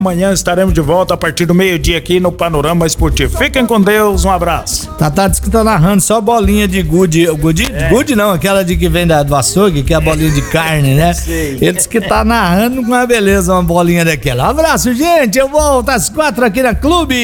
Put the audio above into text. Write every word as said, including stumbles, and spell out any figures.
Amanhã estaremos de volta a partir do meio-dia aqui no Panorama Esportivo. Fiquem com Deus, um abraço. Tatá disse que tá narrando só bolinha de gude. Gude, é. gude não, aquela de que vem da, do açougue, que é a bolinha de carne, né? Sei. Ele disse que tá narrando com uma beleza, uma bolinha daquela. Um abraço, gente. Eu volto às quatro aqui na Clube.